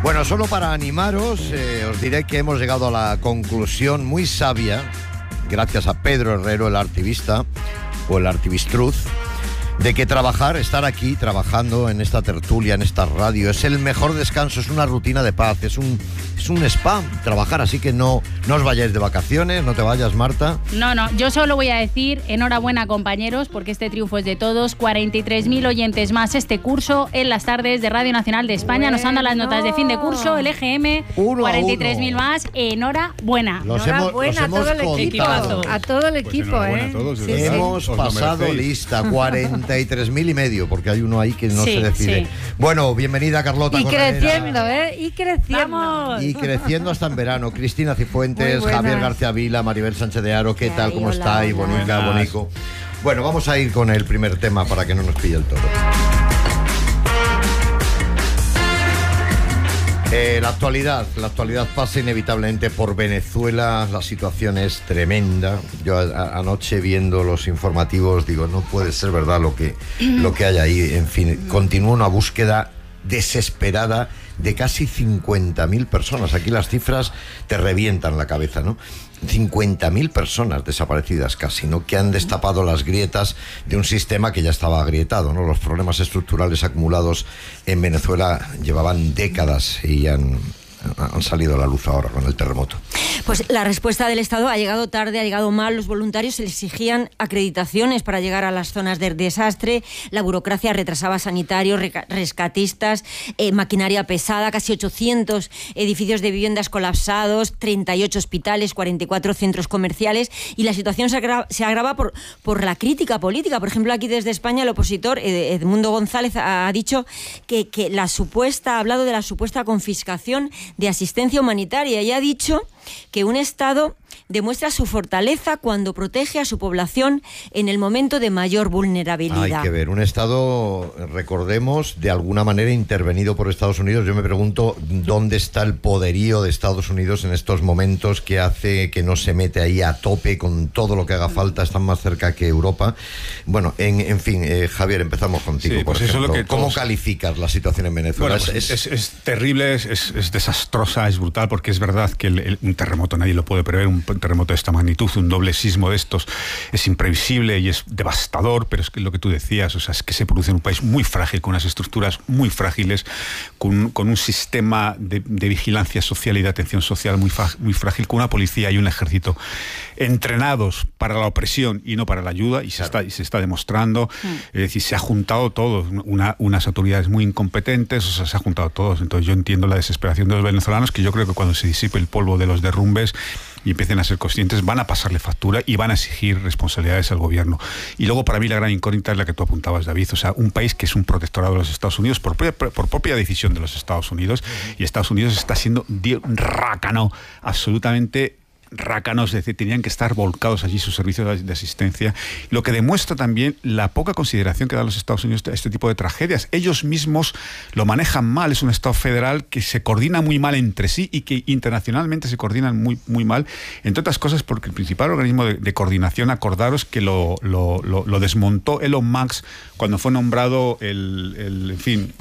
Bueno, solo para animaros, os diré que hemos llegado a la conclusión muy sabia, gracias a Pedro Herrero, el artivista, o el artivistruz, de que estar aquí trabajando en esta tertulia, en esta radio, es el mejor descanso, es una rutina de paz, es un spa trabajar, así que no os vayáis de vacaciones, no te vayas, Marta. No, yo solo voy a decir enhorabuena, compañeros, porque este triunfo es de todos. 43.000 oyentes más este curso en las tardes de Radio Nacional de España. Nos han dado las notas de fin de curso, el EGM, 43.000 más, enhorabuena. Enhorabuena a todo el equipo, a todo el equipo, a todos, sí, hemos pasado lista, 43.500, porque hay uno ahí que no se decide. Sí. Bueno, bienvenida, Carlota. Y creciendo, y creciendo. ¡Vamos! Y creciendo hasta en verano. Cristina Cifuentes, Javier García Vila, Maribel Sánchez de Haro, ¿qué tal? ¿Cómo estáis? Bonica, Bonico. Bueno, vamos a ir con el primer tema para que no nos pille el toro. La actualidad pasa inevitablemente por Venezuela. La situación es tremenda. Yo anoche viendo los informativos digo, no puede ser verdad lo que hay ahí. En fin, continúa una búsqueda desesperada de casi 50.000 personas. Aquí las cifras te revientan la cabeza, ¿no? 50.000 personas desaparecidas casi, ¿no? Que han destapado las grietas de un sistema que ya estaba agrietado, ¿no? Los problemas estructurales acumulados en Venezuela llevaban décadas y han salido a la luz ahora con el terremoto. Pues la respuesta del Estado ha llegado tarde, ha llegado mal. Los voluntarios se les exigían acreditaciones para llegar a las zonas de desastre. La burocracia retrasaba sanitarios, rescatistas, maquinaria pesada, casi 800 edificios de viviendas colapsados, 38 hospitales, 44 centros comerciales, y la situación se agrava por la crítica política. Por ejemplo, aquí desde España el opositor Edmundo González ha dicho que ha hablado de la supuesta confiscación de asistencia humanitaria y ha dicho que un Estado demuestra su fortaleza cuando protege a su población en el momento de mayor vulnerabilidad. Hay que ver, un Estado, recordemos, de alguna manera intervenido por Estados Unidos. Yo me pregunto dónde está el poderío de Estados Unidos en estos momentos, que hace que no se mete ahí a tope con todo lo que haga falta. Están más cerca que Europa. Bueno, en fin, Javier, empezamos contigo. Sí, pues por ejemplo. eso es lo que ¿Cómo calificas la situación en Venezuela? Bueno, es terrible, es desastrosa, es brutal, porque es verdad que un terremoto nadie lo puede prever, un terremoto de esta magnitud, un doble sismo de estos, es imprevisible y es devastador, pero es que lo que tú decías, o sea, es que se produce en un país muy frágil, con unas estructuras muy frágiles, con un sistema de vigilancia social y de atención social muy frágil, con una policía y un ejército entrenados para la opresión y no para la ayuda, y se está demostrando. Es decir, se ha juntado todo, unas autoridades muy incompetentes, o sea, se ha juntado todo. Entonces yo entiendo la desesperación de los venezolanos, que yo creo que cuando se disipe el polvo de los derrumbes y empiecen a ser conscientes, van a pasarle factura y van a exigir responsabilidades al gobierno. Y luego, para mí, la gran incógnita es la que tú apuntabas, David. O sea, un país que es un protectorado de los Estados Unidos por propia decisión de los Estados Unidos, y Estados Unidos está siendo rácano, absolutamente rácanos, es decir, tenían que estar volcados allí sus servicios de asistencia, lo que demuestra también la poca consideración que dan los Estados Unidos a este tipo de tragedias. Ellos mismos lo manejan mal, es un Estado federal que se coordina muy mal entre sí y que internacionalmente se coordinan muy, muy mal, entre otras cosas porque el principal organismo de coordinación, acordaros que lo desmontó Elon Musk cuando fue nombrado el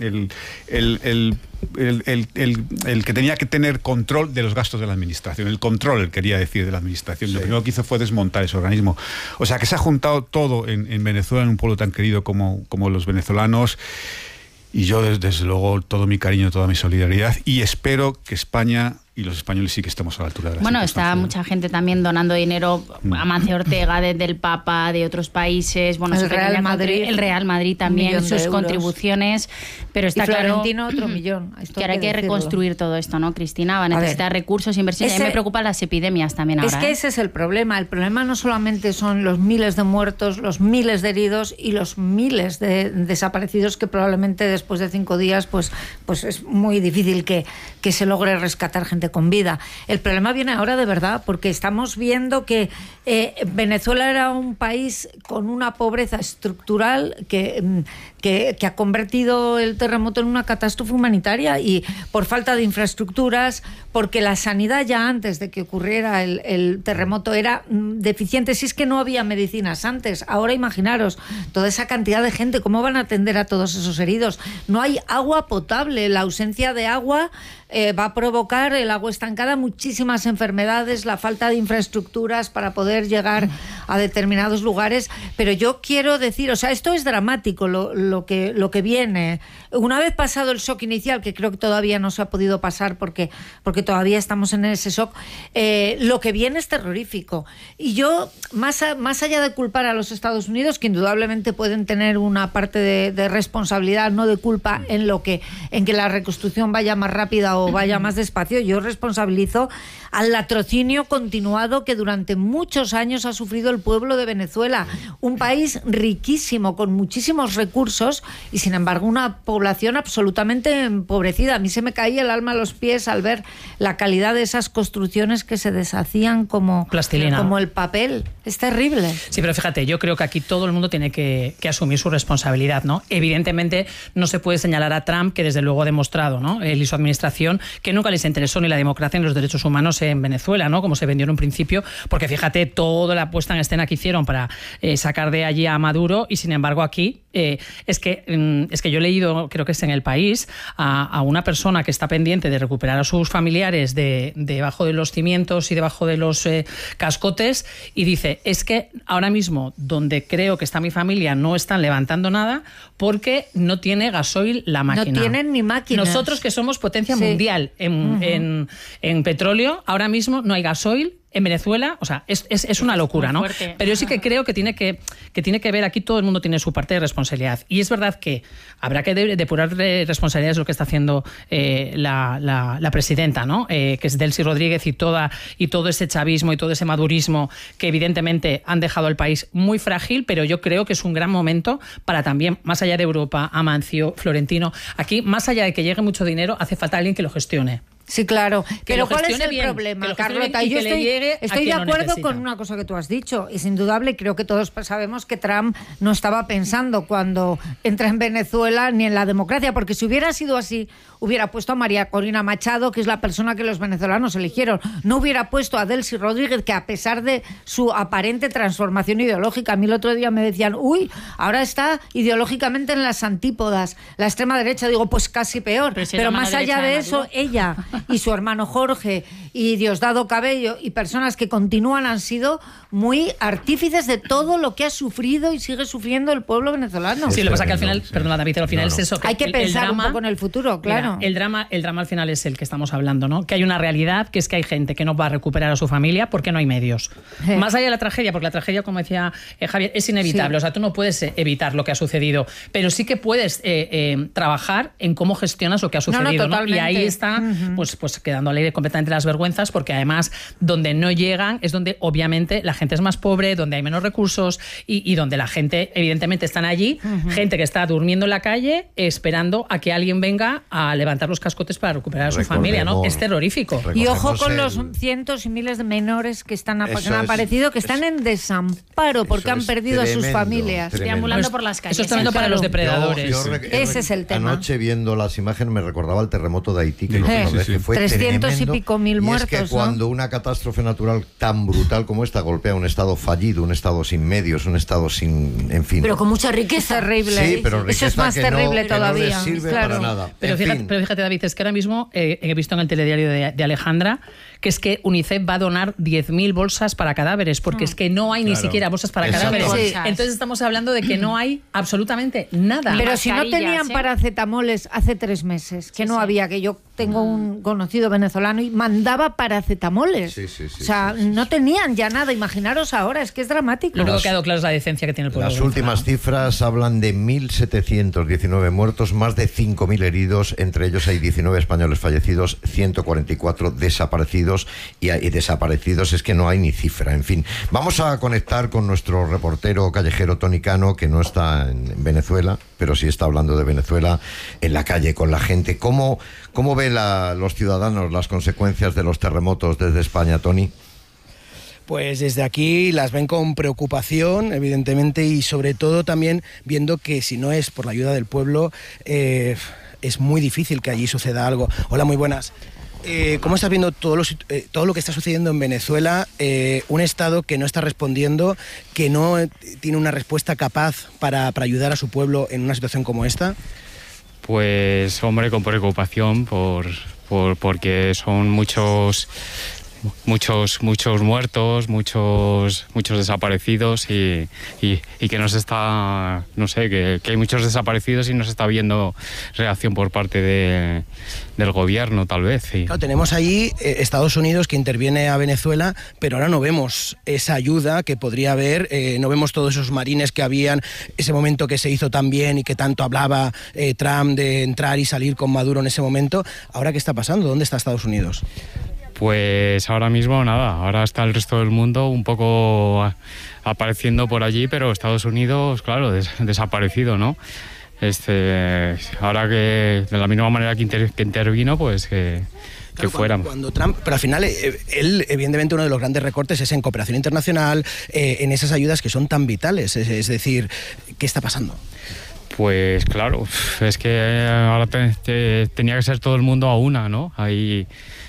que tenía que tener control de los gastos de la administración, quería decir, de la administración. Sí. Lo primero que hizo fue desmontar ese organismo. O sea, que se ha juntado todo en Venezuela, en un pueblo tan querido como los venezolanos, y yo desde luego todo mi cariño, toda mi solidaridad, y espero que España y los españoles sí que estamos a la altura de la Bueno, está mucha gente también donando dinero, Amancio Ortega desde el Papa, de otros países, bueno, el Real Madrid también, sus contribuciones, pero está claro otro millón. Que ahora hay que reconstruir todo esto, ¿no, Cristina? Va a necesitar recursos, inversiones. A mí me preocupan las epidemias también ahora. Es que ese es el problema. El problema no solamente son los miles de muertos, los miles de heridos y los miles de desaparecidos, que probablemente después de 5 días pues es muy difícil que se logre rescatar gente gente con vida. El problema viene ahora de verdad, porque estamos viendo que Venezuela era un país con una pobreza estructural que ha convertido el terremoto en una catástrofe humanitaria, y por falta de infraestructuras, porque la sanidad ya antes de que ocurriera el terremoto era deficiente. Si es que no había medicinas antes, ahora imaginaros toda esa cantidad de gente, ¿cómo van a atender a todos esos heridos? No hay agua potable, la ausencia de agua va a provocar, el agua estancada, muchísimas enfermedades, la falta de infraestructuras para poder llegar a determinados lugares. Pero yo quiero decir, o sea, esto es dramático lo que viene. Una vez pasado el shock inicial, que creo que todavía no se ha podido pasar porque todavía estamos en ese shock, lo que viene es terrorífico. Y yo, más allá de culpar a los Estados Unidos, que indudablemente pueden tener una parte de responsabilidad, no de culpa en que la reconstrucción vaya más rápida o vaya más despacio, yo responsabilizo al latrocinio continuado que durante muchos años ha sufrido el pueblo de Venezuela, un país riquísimo, con muchísimos recursos, y sin embargo una población absolutamente empobrecida. A mí se me caía el alma a los pies al ver la calidad de esas construcciones que se deshacían como plastilina, como el papel. Es terrible. Sí, pero fíjate, yo creo que aquí todo el mundo tiene que asumir su responsabilidad, ¿no? Evidentemente no se puede señalar a Trump, que desde luego ha demostrado, ¿no?, él y su administración, que nunca les interesó ni la democracia ni los derechos humanos en Venezuela, ¿no?, como se vendió en un principio, porque fíjate toda la puesta en escena que hicieron para sacar de allí a Maduro, y sin embargo aquí es que yo he leído, creo que es en El País, a una persona que está pendiente de recuperar a sus familiares debajo de los cimientos y debajo de los cascotes, y dice, es que ahora mismo donde creo que está mi familia no están levantando nada porque no tiene gasoil la máquina. No tienen ni máquinas. Nosotros, que somos potencia mundial en petróleo, ahora mismo no hay gasoil en Venezuela. O sea, es una locura, ¿no? Pero yo sí que creo que tiene que ver, aquí todo el mundo tiene su parte de responsabilidad. Y es verdad que habrá que depurar responsabilidades, lo que está haciendo la presidenta, ¿no? Que es Delcy Rodríguez, y todo ese chavismo y todo ese madurismo que evidentemente han dejado al país muy frágil, pero yo creo que es un gran momento para también, más allá de Europa, Amancio, Florentino, aquí, más allá de que llegue mucho dinero, hace falta alguien que lo gestione. Sí, claro. Pero ¿cuál es el bien, problema, Carlota? Yo estoy de acuerdo con una cosa que tú has dicho. Es indudable, creo que todos sabemos que Trump no estaba pensando cuando entra en Venezuela ni en la democracia, porque si hubiera sido así, hubiera puesto a María Corina Machado, que es la persona que los venezolanos eligieron. No hubiera puesto a Delcy Rodríguez, que a pesar de su aparente transformación ideológica, a mí el otro día me decían, ahora está ideológicamente en las antípodas, la extrema derecha. Digo, pues casi peor. Pero más allá de eso, ella y su hermano Jorge y Diosdado Cabello y personas que continúan han sido muy artífices de todo lo que ha sufrido y sigue sufriendo el pueblo venezolano. Sí, lo que pasa que al final, perdona David, al final es eso. Que hay que pensar un poco en el futuro, claro. Mira, el drama al final es el que estamos hablando, ¿no? Que hay una realidad, que es que hay gente que no va a recuperar a su familia porque no hay medios. Más allá de la tragedia, porque la tragedia, como decía Javier, es inevitable. Sí. O sea, tú no puedes evitar lo que ha sucedido, pero sí que puedes trabajar en cómo gestionas lo que ha sucedido, ¿no? Y ahí está, pues quedando al aire completamente las vergüenzas, porque además donde no llegan es donde obviamente la gente es más pobre, donde hay menos recursos y donde la gente evidentemente están allí, gente que está durmiendo en la calle esperando a que alguien venga a levantar los cascotes para recuperar a su familia, ¿no? Es terrorífico. Y ojo con los cientos y miles de menores que han aparecido, que están en desamparo porque han perdido a sus familias, deambulando por las calles. Eso es tremendo para los depredadores. Ese es el tema. Anoche viendo las imágenes me recordaba el terremoto de Haití, que que fue 300 y pico mil muertos. Y es que cuando una catástrofe natural tan brutal como esta golpea un estado fallido, un estado sin medios, un estado sin, en fin. Pero con mucha riqueza. Terrible. Sí, pero eso es más terrible todavía. No sirve para nada. Pero fíjate, David, es que ahora mismo he visto en el telediario de Alejandra que es que UNICEF va a donar 10.000 bolsas para cadáveres, porque es que no hay ni siquiera bolsas para cadáveres. Sí. Entonces estamos hablando de que no hay absolutamente nada. Pero si no tenían paracetamoles hace 3 meses, que no había, que yo tengo un conocido venezolano y mandaba paracetamoles. O sea, no tenían ya nada. Imaginaros ahora, es que es dramático. Lo único que ha quedado claro es la decencia que tiene el pueblo. Las últimas cifras hablan de 1.719 muertos, más de 5.000 heridos, entre ellos hay 19 españoles fallecidos, 144 desaparecidos, y desaparecidos es que no hay ni cifra. En fin, vamos a conectar con nuestro reportero callejero Tony Cano, que no está en Venezuela, pero sí está hablando de Venezuela en la calle con la gente. ¿Cómo ve los los ciudadanos las consecuencias de los terremotos desde España, Tony? Pues desde aquí las ven con preocupación, evidentemente, y sobre todo también viendo que si no es por la ayuda del pueblo, es muy difícil que allí suceda algo. Hola, muy buenas. ¿Cómo estás viendo todo lo que está sucediendo en Venezuela? Un Estado que no está respondiendo, que no tiene una respuesta capaz para ayudar a su pueblo en una situación como esta. Pues, hombre, con preocupación porque son muchos muertos, muchos desaparecidos y que no se está, no sé, que hay muchos desaparecidos y no se está viendo reacción por parte del gobierno, tal vez. Sí. Claro, tenemos ahí Estados Unidos que interviene a Venezuela, pero ahora no vemos esa ayuda que podría haber, no vemos todos esos marines que habían, ese momento que se hizo tan bien y que tanto hablaba Trump de entrar y salir con Maduro en ese momento. ¿Ahora qué está pasando? ¿Dónde está Estados Unidos? Pues ahora mismo nada, ahora está el resto del mundo un poco apareciendo por allí, pero Estados Unidos, claro, desaparecido, ¿no? Ahora que de la misma manera que intervino, pues que fueran. Cuando Trump, pero al final él, evidentemente, uno de los grandes recortes es en cooperación internacional, en esas ayudas que son tan vitales, es decir, ¿qué está pasando? Pues claro, es que ahora tenía que ser todo el mundo a una, ¿no? Ahí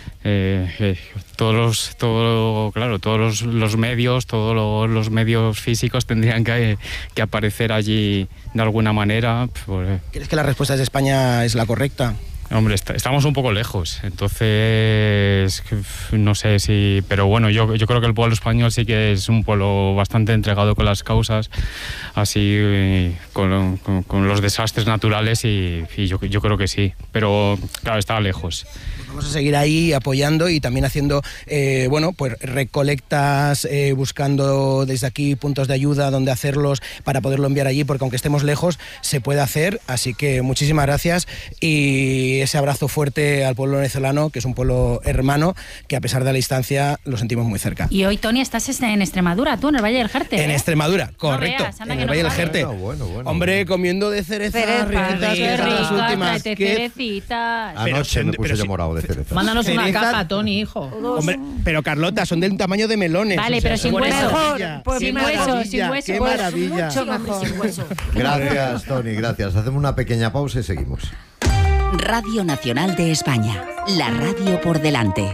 todos los medios físicos tendrían que aparecer allí de alguna manera. ¿Crees que la respuesta de España es la correcta? Hombre, estamos un poco lejos, entonces no sé si... Pero bueno, yo creo que el pueblo español sí que es un pueblo bastante entregado con las causas, así con los desastres naturales y yo creo que sí, pero claro, está lejos. Vamos a seguir ahí apoyando y también haciendo, pues recolectas, buscando desde aquí puntos de ayuda donde hacerlos para poderlo enviar allí, porque aunque estemos lejos se puede hacer, así que muchísimas gracias y ese abrazo fuerte al pueblo venezolano, que es un pueblo hermano, que a pesar de la distancia lo sentimos muy cerca. Y hoy, Tony, estás en Extremadura, tú, en el Valle del Jerte. En Extremadura, correcto, no veas, en el Valle del Jerte. Bueno. Hombre, comiendo de cereza, riquitas, que son las últimas. Cerecitas. Anoche me puse yo morado de cereza. Mándanos una caja, Tony, hijo. Hombre, pero Carlota, son del tamaño de melones. Vale, pero sin hueso. Sin hueso. Qué maravilla. Mucho mejor. Gracias, Tony, gracias. Hacemos una pequeña pausa y seguimos. Radio Nacional de España, la radio por delante.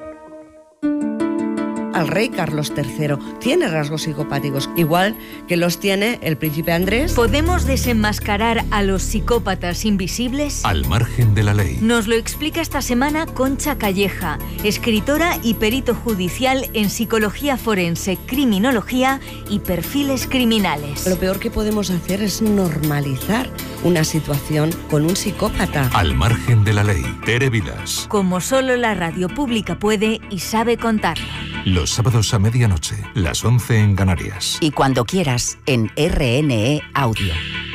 Al rey Carlos III tiene rasgos psicopáticos, igual que los tiene el príncipe Andrés. ¿Podemos desenmascarar a los psicópatas invisibles? Al margen de la ley. Nos lo explica esta semana Concha Calleja, escritora y perito judicial en psicología forense, criminología y perfiles criminales. Lo peor que podemos hacer es normalizar una situación con un psicópata. Al margen de la ley. Tere Vilas. Como solo la radio pública puede y sabe contarlo. Los sábados a medianoche, las 11 en Canarias. Y cuando quieras, en RNE Audio.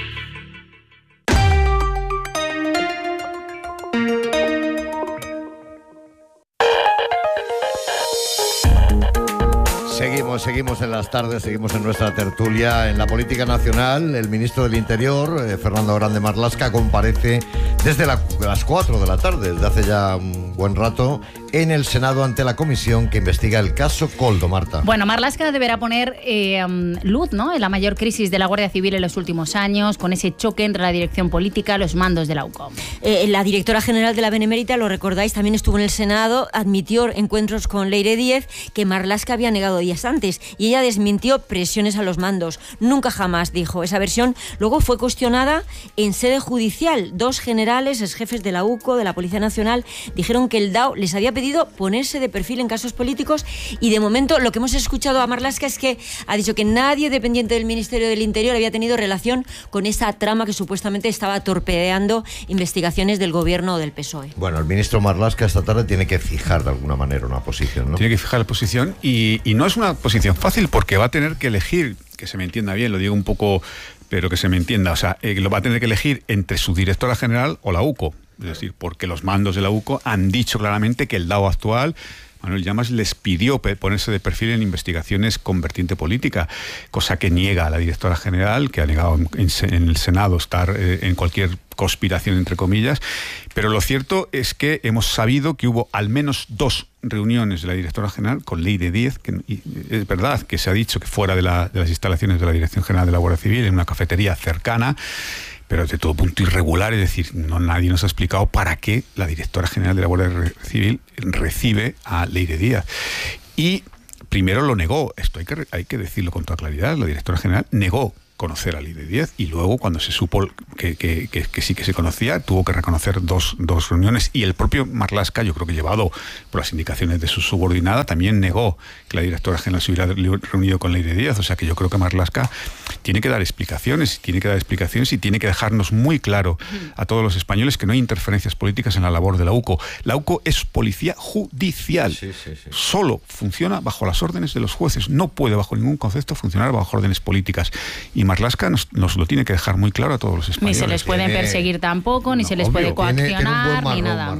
Seguimos en las tardes, seguimos en nuestra tertulia. En la política nacional, el ministro del Interior, Fernando Grande Marlaska, comparece desde las 4 de la tarde, desde hace ya un buen rato, en el Senado ante la comisión que investiga el caso Koldo, Marta. Bueno, Marlaska deberá poner luz, ¿no?, en la mayor crisis de la Guardia Civil en los últimos años, con ese choque entre la dirección política y los mandos de la UCOM. La directora general de la Benemérita, lo recordáis, también estuvo en el Senado, admitió encuentros con Leire Díez que Marlaska había negado días antes y ella desmintió presiones a los mandos. Nunca jamás dijo. Esa versión luego fue cuestionada en sede judicial. 2 generales, exjefes de la UCO, de la Policía Nacional, dijeron que el DAO les había pedido ponerse de perfil en casos políticos y de momento lo que hemos escuchado a Marlaska es que ha dicho que nadie dependiente del Ministerio del Interior había tenido relación con esa trama que supuestamente estaba torpedeando investigaciones del gobierno o del PSOE. Bueno, el ministro Marlaska esta tarde tiene que fijar de alguna manera una posición, ¿no? Tiene que fijar la posición y no es una posición fácil porque va a tener que elegir, que se me entienda bien, lo digo un poco, pero que se me entienda, o sea, lo va a tener que elegir entre su directora general o la UCO. Es decir, porque los mandos de la UCO han dicho claramente que el DAO actual Manuel Llamas les pidió ponerse de perfil en investigaciones con vertiente política, cosa que niega la directora general, que ha negado en el Senado estar en cualquier conspiración, entre comillas. Pero lo cierto es que hemos sabido que hubo al menos 2 reuniones de la directora general con Leire Díez, que es verdad que se ha dicho que fuera de las instalaciones de la Dirección General de la Guardia Civil, en una cafetería cercana, pero de todo punto irregular. Es decir, nadie nos ha explicado para qué la directora general de la Guardia Civil recibe a Leire Díez. Y primero lo negó, esto hay que decirlo con toda claridad, la directora general negó conocer a Leire Díez, y luego cuando se supo que sí que se conocía, tuvo que reconocer dos reuniones, y el propio Marlaska, yo creo que llevado por las indicaciones de su subordinada, también negó que la directora general se hubiera reunido con Leire Díez. O sea que yo creo que Marlaska tiene que dar explicaciones y tiene que dejarnos muy claro a todos los españoles que no hay interferencias políticas en la labor de la UCO. La UCO es policía judicial. Sí. Solo funciona bajo las órdenes de los jueces, no puede bajo ningún concepto funcionar bajo órdenes políticas. Y Marlaska nos lo tiene que dejar muy claro a todos los españoles. Ni se les pueden perseguir tampoco, ni se les puede coaccionar, ni nada.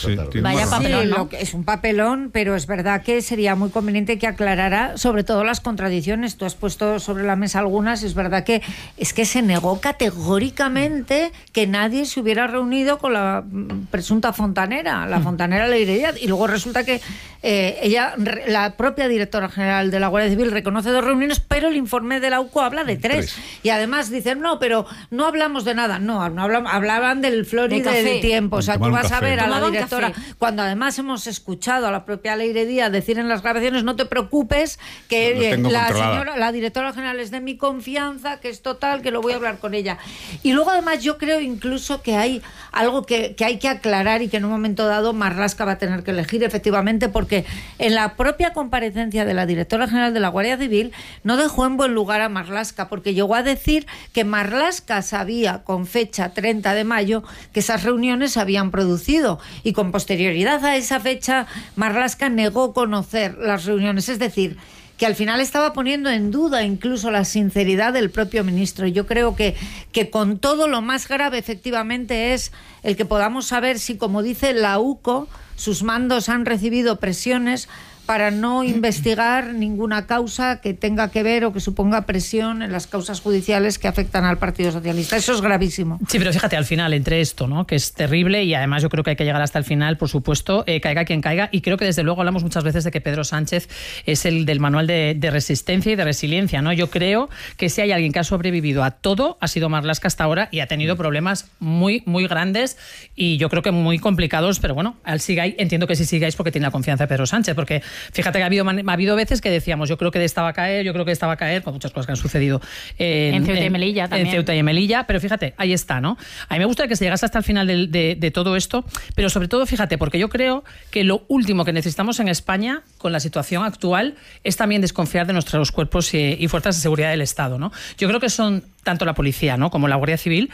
Vaya papelón, ¿no? Es un papelón, pero es verdad que sería muy conveniente que aclarara sobre todo las contradicciones. Tú has puesto sobre la mesa algunas. Es verdad que se negó categóricamente que nadie se hubiera reunido con la presunta fontanera, la fontanera Leire Díez, y luego resulta que ella, la propia directora general de la Guardia Civil, reconoce 2 reuniones, pero el informe de la UCO habla de 3. Y además dicen, no, pero no hablamos de nada. No hablaban del Florida del tiempo. O sea, tú vas a ver a la directora, cuando además hemos escuchado a la propia Leire Díez decir en las grabaciones, no te preocupes, que la directora general es de mi confianza, que es total, que lo voy a hablar con ella. Y luego además yo creo incluso que hay algo que hay que aclarar, y que en un momento dado Marlaska va a tener que elegir, efectivamente, porque en la propia comparecencia de la directora general de la Guardia Civil no dejó en buen lugar a Marlaska, porque llegó a decir que Marlaska sabía con fecha 30 de mayo que esas reuniones se habían producido, y con posterioridad a esa fecha Marlaska negó conocer las reuniones. Es decir, que al final estaba poniendo en duda incluso la sinceridad del propio ministro. Yo creo que con todo, lo más grave efectivamente es el que podamos saber si, como dice la UCO, sus mandos han recibido presiones para no investigar ninguna causa que tenga que ver o que suponga presión en las causas judiciales que afectan al Partido Socialista. Eso es gravísimo. Sí, pero fíjate, al final, entre esto, ¿no?, que es terrible, y además yo creo que hay que llegar hasta el final, por supuesto, caiga quien caiga, y creo que desde luego hablamos muchas veces de que Pedro Sánchez es el del manual de resistencia y de resiliencia, ¿no? Yo creo que si hay alguien que ha sobrevivido a todo, ha sido Marlaska hasta ahora, y ha tenido problemas muy, muy grandes, y yo creo que muy complicados, pero bueno, entiendo que sí sigáis porque tiene la confianza de Pedro Sánchez, porque fíjate que ha habido veces que decíamos, yo creo que esta va a caer, con muchas cosas que han sucedido en Ceuta y Melilla también. En Ceuta y Melilla, pero fíjate, ahí está, ¿no? A mí me gustaría que se llegase hasta el final de todo esto, pero sobre todo, fíjate, porque yo creo que lo último que necesitamos en España, con la situación actual, es también desconfiar de nuestros cuerpos y fuerzas de seguridad del Estado, ¿no? Yo creo que son tanto la policía, ¿no?, como la Guardia Civil.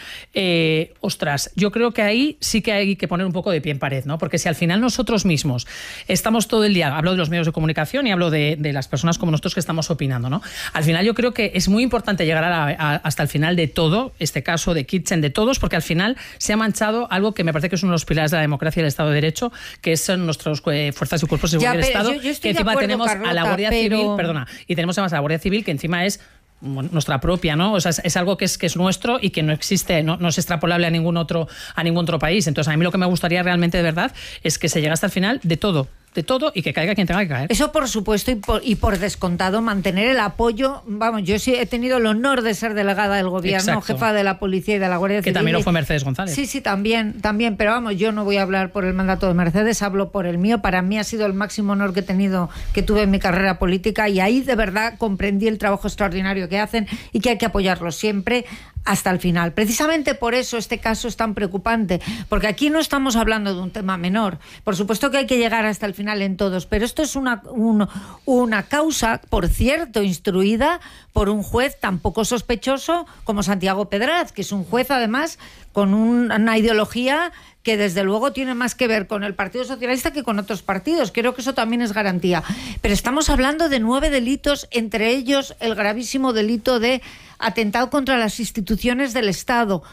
Yo creo que ahí sí que hay que poner un poco de pie en pared, ¿no? Porque si al final nosotros mismos estamos todo el día, hablo de los medios de comunicación y hablo de las personas como nosotros que estamos opinando, ¿no? Al final yo creo que es muy importante llegar hasta el final de todo, este caso de Kitchen, de todos, porque al final se ha manchado algo que me parece que es uno de los pilares de la democracia y del Estado de Derecho, que son nuestras fuerzas y cuerpos de seguridad del Estado, que encima tenemos a la Guardia Civil, y tenemos además a la Guardia Civil, que encima es nuestra propia, ¿no? O sea, es algo que es nuestro y que no existe, no es extrapolable a ningún otro país. Entonces, a mí lo que me gustaría realmente, de verdad, es que se llegue hasta el final de todo, y que caiga quien tenga que caer. Eso por supuesto, y por descontado, mantener el apoyo. Vamos, yo sí he tenido el honor de ser delegada del gobierno, exacto, jefa de la policía y de la Guardia Civil. Que también lo fue Mercedes González. Sí, también, pero vamos, yo no voy a hablar por el mandato de Mercedes, hablo por el mío. Para mí ha sido el máximo honor que tuve en mi carrera política, y ahí de verdad comprendí el trabajo extraordinario que hacen y que hay que apoyarlos siempre hasta el final. Precisamente por eso este caso es tan preocupante, porque aquí no estamos hablando de un tema menor. Por supuesto que hay que llegar hasta el final en todos, pero esto es una causa, por cierto, instruida por un juez tan poco sospechoso como Santiago Pedraz, que es un juez además con una ideología que desde luego tiene más que ver con el Partido Socialista que con otros partidos. Creo que eso también es garantía. Pero estamos hablando de 9 delitos, entre ellos el gravísimo delito de atentado contra las instituciones del Estado,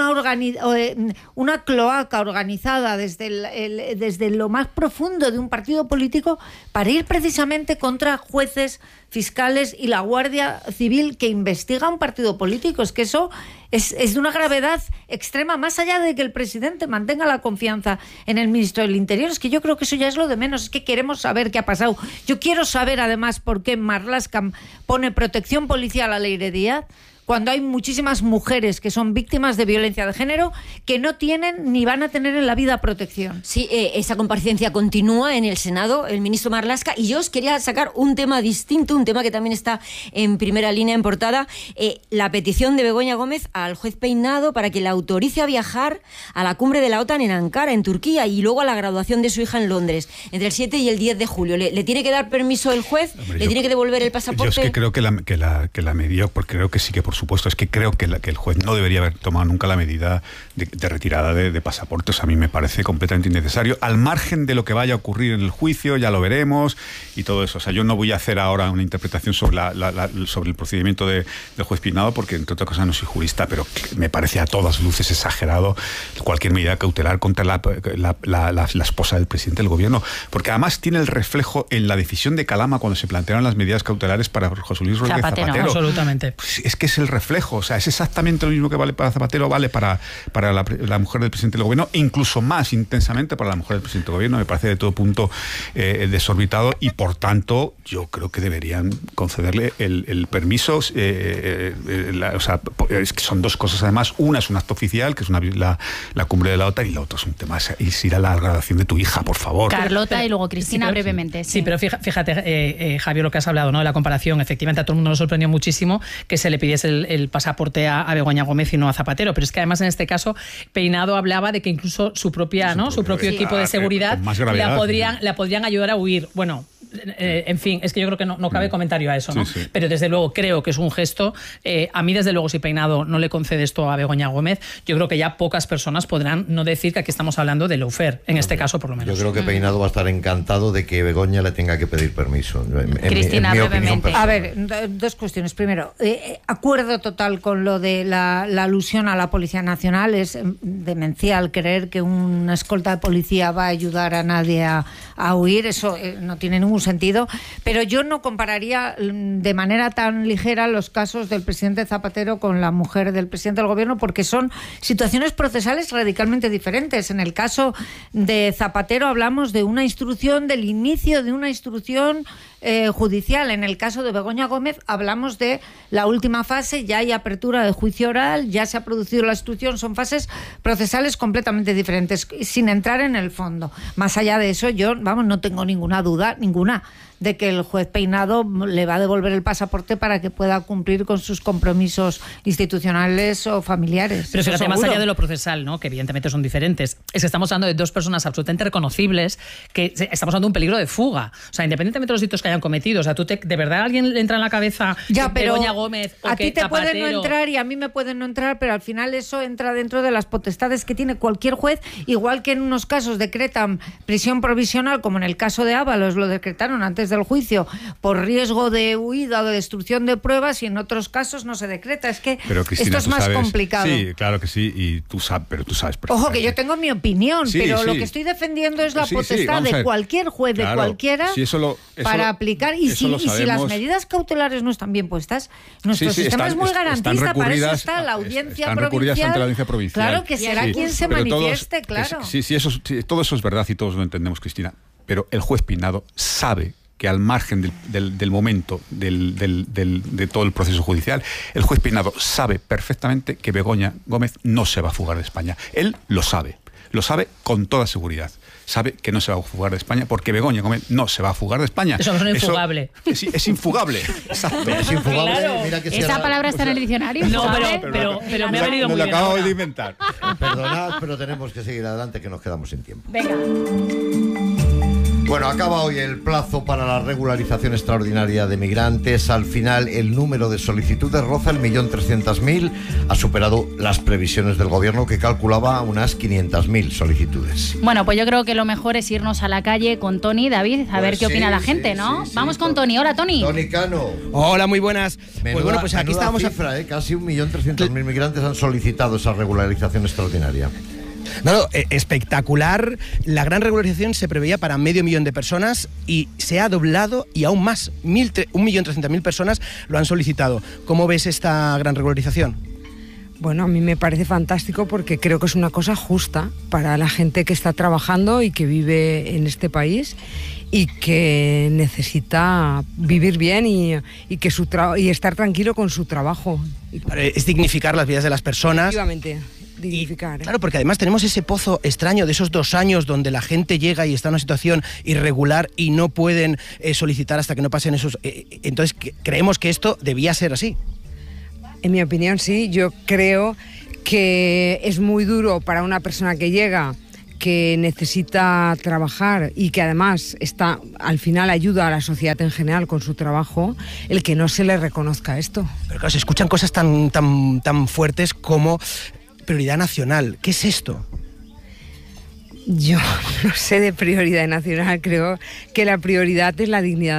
una cloaca organizada desde lo más profundo de un partido político para ir precisamente contra jueces, fiscales y la Guardia Civil que investiga un partido político. Es que eso es de una gravedad extrema, más allá de que el presidente mantenga la confianza en el ministro del Interior. Es que yo creo que eso ya es lo de menos, es que queremos saber qué ha pasado. Yo quiero saber además por qué Marlaska pone protección policial a Leire Díaz, cuando hay muchísimas mujeres que son víctimas de violencia de género que no tienen ni van a tener en la vida protección. Sí, esa comparecencia continúa en el Senado, el ministro Marlaska, y yo os quería sacar un tema distinto, un tema que también está en primera línea en portada, la petición de Begoña Gómez al juez Peinado para que le autorice a viajar a la cumbre de la OTAN en Ankara, en Turquía, y luego a la graduación de su hija en Londres, entre el 7 y el 10 de julio. ¿Le tiene que dar permiso el juez? Hombre, ¿Le tiene que devolver el pasaporte? Yo es que creo que la medida, porque creo que sí que por supuesto, es que creo que el juez no debería haber tomado nunca la medida de retirada de pasaportes. A mí me parece completamente innecesario, al margen de lo que vaya a ocurrir en el juicio, ya lo veremos y todo eso. O sea, yo no voy a hacer ahora una interpretación sobre sobre el procedimiento del juez Peinado, porque entre otras cosas no soy jurista, pero me parece a todas luces exagerado cualquier medida cautelar contra la esposa del presidente del gobierno, porque además tiene el reflejo en la decisión de Calama cuando se plantearon las medidas cautelares para José Luis Rodríguez Zapatero. Absolutamente. Pues es que es el reflejo. O sea, es exactamente lo mismo que vale para Zapatero, vale para la mujer del presidente del gobierno, incluso más intensamente para la mujer del presidente del gobierno. Me parece de todo punto desorbitado y, por tanto, yo creo que deberían concederle el permiso. O sea, es que son dos cosas, además. Una es un acto oficial, que es la cumbre de la OTAN, y la otra es un tema, es ir a la graduación de tu hija, por favor. Carlota y luego Cristina, brevemente. Sí, pero fíjate, Javier, lo que has hablado, ¿no? De la comparación. Efectivamente, a todo el mundo nos sorprendió muchísimo que se le pidiese el pasaporte a Begoña Gómez y no a Zapatero, pero es que además en este caso Peinado hablaba de que incluso su propio equipo de seguridad la podrían ayudar a huir. Bueno, en fin, es que yo creo que no cabe comentario a eso, ¿no? Sí. Pero desde luego creo que es un gesto. A mí, desde luego, si Peinado no le concede esto a Begoña Gómez, yo creo que ya pocas personas podrán no decir que aquí estamos hablando de lawfare, en este caso por lo menos. Yo creo que Peinado va a estar encantado de que Begoña le tenga que pedir permiso. Cristina, brevemente. A ver, dos cuestiones. Primero, acuerdo total con lo de la alusión a la Policía Nacional. Es demencial creer que una escolta de policía va a ayudar a nadie a huir. Eso no tiene ningún sentido, pero yo no compararía de manera tan ligera los casos del presidente Zapatero con la mujer del presidente del gobierno, porque son situaciones procesales radicalmente diferentes. En el caso de Zapatero hablamos de una instrucción, del inicio de una instrucción judicial. En el caso de Begoña Gómez hablamos de la última fase, ya hay apertura de juicio oral, ya se ha producido la instrucción, son fases procesales completamente diferentes, sin entrar en el fondo. Más allá de eso, yo, no tengo ninguna duda, de que el juez Peinado le va a devolver el pasaporte para que pueda cumplir con sus compromisos institucionales o familiares. Pero fíjate, más allá de lo procesal, ¿no? Que evidentemente son diferentes, es que estamos hablando de dos personas absolutamente reconocibles, que estamos hablando de un peligro de fuga. O sea, independientemente de los delitos que hayan cometido, o sea, ¿de verdad a alguien le entra en la cabeza Begoña Gómez o a que ti te Zapatero? puede no entrar y a mí me puede no entrar, pero al final eso entra dentro de las potestades que tiene cualquier juez, igual que en unos casos decretan prisión provisional, como en el caso de Ábalos lo decretaron antes del juicio por riesgo de huida o de destrucción de pruebas, y en otros casos no se decreta. Es que pero, Cristina, esto es más complicado. Sí, claro que sí, y tú sabes Ojo, que yo tengo mi opinión, pero lo que estoy defendiendo es la potestad de cualquier juez, de cualquiera, para aplicar. Y si las medidas cautelares no están bien puestas, nuestro sistema es muy garantista. Para eso está la audiencia provincial. Claro, que será quien se manifieste, claro. Todo eso es verdad y todos lo entendemos, Cristina. Pero el juez Peinado sabe que al margen del momento de todo el proceso judicial, el juez Peinado sabe perfectamente que Begoña Gómez no se va a fugar de España. Él lo sabe con toda seguridad. Sabe que no se va a fugar de España porque Begoña Gómez no se va a fugar de España. Eso es infugable. Es infugable. Exacto. Es infugable. Claro. Mira que ¿Esa palabra está en el diccionario? No, pero me ha venido muy bien. Me lo acabo de inventar. Perdonad, pero tenemos que seguir adelante, que nos quedamos sin tiempo. Venga. Bueno, acaba hoy el plazo para la regularización extraordinaria de migrantes. Al final, el número de solicitudes roza el 1.300.000. Ha superado las previsiones del gobierno, que calculaba unas 500.000 solicitudes. Bueno, pues yo creo que lo mejor es irnos a la calle con Tony, David, a ver qué opina la gente, ¿no? Vamos con Tony. Hola, Tony. Tony Cano. Hola, muy buenas. Pues bueno, pues aquí estábamos. Cifra, casi 1.300.000 migrantes han solicitado esa regularización extraordinaria. No, espectacular. La gran regularización se preveía para 500.000 de personas y se ha doblado y aún más. 1.300.000 personas lo han solicitado. ¿Cómo ves esta gran regularización? Bueno, a mí me parece fantástico porque creo que es una cosa justa para la gente que está trabajando y que vive en este país y que necesita vivir bien y estar tranquilo con su trabajo. Es dignificar las vidas de las personas. Efectivamente. Dignificar. Claro, porque además tenemos ese pozo extraño de esos 2 años donde la gente llega y está en una situación irregular y no pueden solicitar hasta que no pasen esos... entonces, creemos que esto debía ser así. En mi opinión, sí. Yo creo que es muy duro para una persona que llega, que necesita trabajar y que además al final ayuda a la sociedad en general con su trabajo, el que no se le reconozca esto. Pero claro, se escuchan cosas tan fuertes como... prioridad nacional. ¿Qué es esto? Yo no sé de prioridad nacional. Creo que la prioridad es la dignidad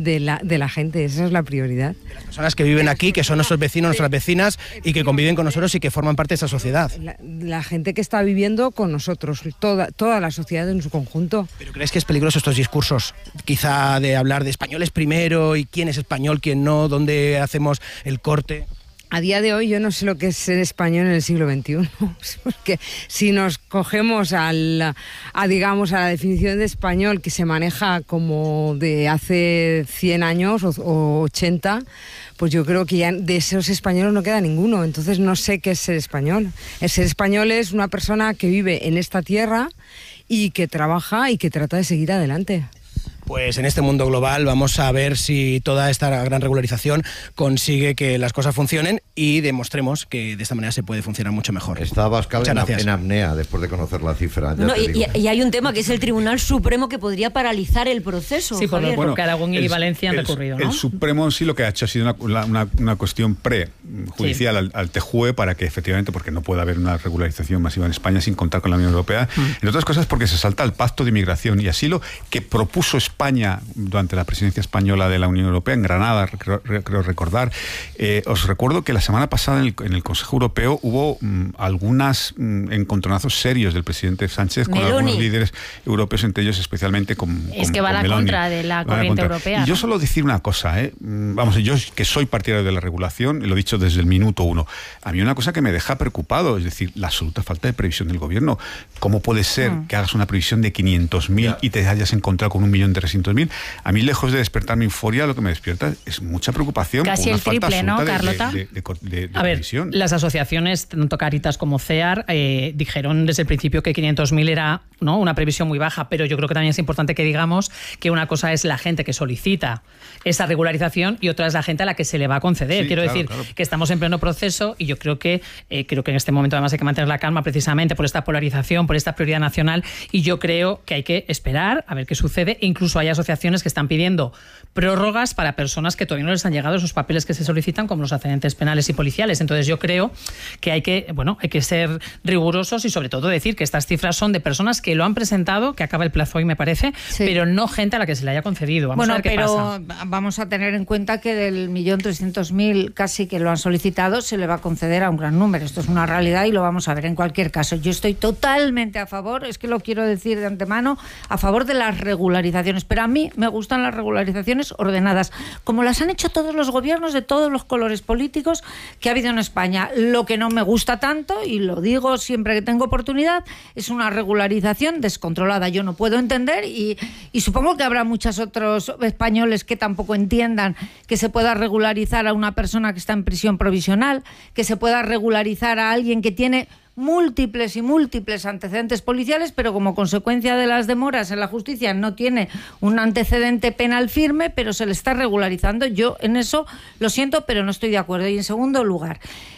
de la gente. Esa es la prioridad. Las personas que viven aquí, que son nuestros vecinos, nuestras vecinas y que conviven con nosotros y que forman parte de esa sociedad. La gente que está viviendo con nosotros, toda la sociedad en su conjunto. ¿Pero crees que es peligroso estos discursos? Quizá de hablar de españoles primero y quién es español, quién no, dónde hacemos el corte. A día de hoy yo no sé lo que es ser español en el siglo XXI, porque si nos cogemos a la definición de español que se maneja como de hace 100 años o 80, pues yo creo que ya de esos españoles no queda ninguno. Entonces no sé qué es ser español. El ser español es una persona que vive en esta tierra y que trabaja y que trata de seguir adelante. Pues en este mundo global vamos a ver si toda esta gran regularización consigue que las cosas funcionen y demostremos que de esta manera se puede funcionar mucho mejor. Está Abascal en apnea después de conocer la cifra. Y hay un tema que es el Tribunal Supremo que podría paralizar el proceso. Sí, porque Aragón y Valencia han recurrido, ¿no? El Supremo sí lo que ha hecho ha sido una cuestión prejudicial al TJUE para que efectivamente, porque no puede haber una regularización masiva en España sin contar con la Unión Europea, entre otras cosas porque se salta el Pacto de Inmigración y Asilo que propuso España durante la presidencia española de la Unión Europea, en Granada, creo recordar. Os recuerdo que la semana pasada en el Consejo Europeo hubo algunos encontronazos serios del presidente Sánchez con algunos líderes europeos, entre ellos especialmente con Es que va a la contra de la corriente europea. Y yo solo decir una cosa, vamos, yo que soy partidario de la regulación, lo he dicho desde el minuto 1, a mí una cosa que me deja preocupado, es decir, la absoluta falta de previsión del gobierno. ¿Cómo puede ser que hagas una previsión de 500.000 y te hayas encontrado con 1.300.000? A mí, lejos de despertarme euforia, lo que me despierta es mucha preocupación. Casi el triple, ¿no, Carlota? De a ver, previsión. Las asociaciones, tanto Cáritas como CEAR, dijeron desde el principio que 500.000 era, ¿no?, una previsión muy baja, pero yo creo que también es importante que digamos que una cosa es la gente que solicita esa regularización y otra es la gente a la que se le va a conceder. Sí, Quiero decir que estamos en pleno proceso y yo creo que en este momento además hay que mantener la calma precisamente por esta polarización, por esta prioridad nacional, y yo creo que hay que esperar a ver qué sucede. E incluso hay asociaciones que están pidiendo prórrogas para personas que todavía no les han llegado esos papeles que se solicitan, como los antecedentes penales y policiales. Entonces yo creo que hay que ser rigurosos y sobre todo decir que estas cifras son de personas que lo han presentado, que acaba el plazo hoy me parece, pero no gente a la que se le haya concedido. Vamos a ver qué pasa. Vamos a tener en cuenta que del 1.300.000 casi que lo han solicitado se le va a conceder a un gran número. Esto es una realidad y lo vamos a ver. En cualquier caso, yo estoy totalmente a favor, es que lo quiero decir de antemano, a favor de las regularizaciones, pero a mí me gustan las regularizaciones ordenadas, como las han hecho todos los gobiernos de todos los colores políticos que ha habido en España. Lo que no me gusta tanto, y lo digo siempre que tengo oportunidad, es una regularización descontrolada. Yo no puedo entender, y supongo que habrá muchos otros españoles que tampoco entiendan que se pueda regularizar a una persona que está en prisión provisional, que se pueda regularizar a alguien que tiene múltiples y múltiples antecedentes policiales, pero como consecuencia de las demoras en la justicia no tiene un antecedente penal firme, pero se le está regularizando. Yo en eso lo siento, pero no estoy de acuerdo. Y en segundo lugar,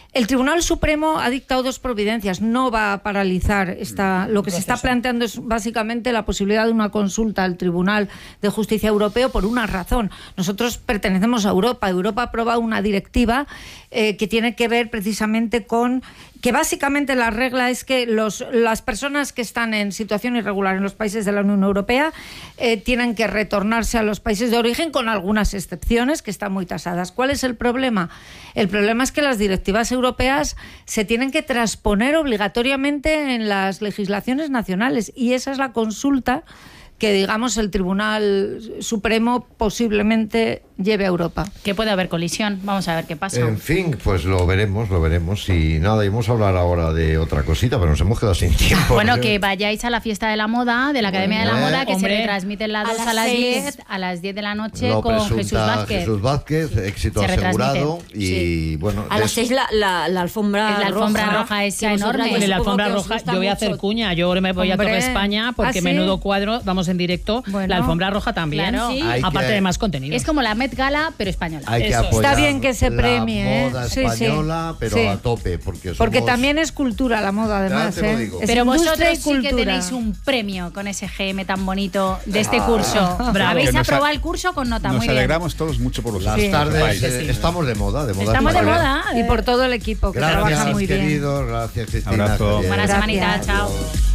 El Tribunal Supremo ha dictado 2 providencias, no va a paralizar lo que se está planteando es básicamente la posibilidad de una consulta al Tribunal de Justicia Europeo por una razón. Nosotros pertenecemos a Europa. Europa ha aprobado una directiva que tiene que ver precisamente con que básicamente la regla es que las personas que están en situación irregular en los países de la Unión Europea tienen que retornarse a los países de origen con algunas excepciones que están muy tasadas. ¿Cuál es el problema? El problema es que las directivas europeas se tienen que transponer obligatoriamente en las legislaciones nacionales y esa es la consulta que, digamos, el Tribunal Supremo posiblemente lleve a Europa. Que puede haber colisión. Vamos a ver qué pasa. En fin, pues lo veremos. Y nada, íbamos a hablar ahora de otra cosita, pero nos hemos quedado sin tiempo. Bueno, que vayáis a la fiesta de la moda, de la Academia de la Moda, que se retransmite en la 2 a las 10, a las 10 de la noche con Jesús Vázquez. Jesús Vázquez, éxito asegurado. Y bueno, a las 6 la alfombra roja es enorme. En la alfombra roja yo voy a hacer cuña, yo me voy a Torre España porque menudo cuadro, vamos en directo, la alfombra roja también, claro. Aparte de más contenido. Es como la Met Gala, pero española. Hay que apoyar. Está bien que se premie, la moda española, pero a tope, porque también es cultura la moda, además. Pero vosotros sí que tenéis un premio con ese GM tan bonito de este curso. Habéis aprobado el curso con nota muy bien. Nos alegramos todos mucho por los las tardes. Estamos de moda. Estamos de moda. Y por todo el equipo que trabaja muy bien. Gracias, queridos. Gracias, Cristina. Abrazo. Buena semanita. Chao.